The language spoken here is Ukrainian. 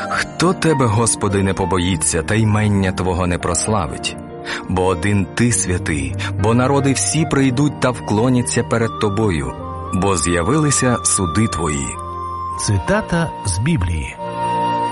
Хто тебе, Господи, не побоїться, та ймення Твого не прославить? Бо один Ти святий, бо народи всі прийдуть та вклоняться перед Тобою, бо з'явилися суди Твої. Цитата з Біблії.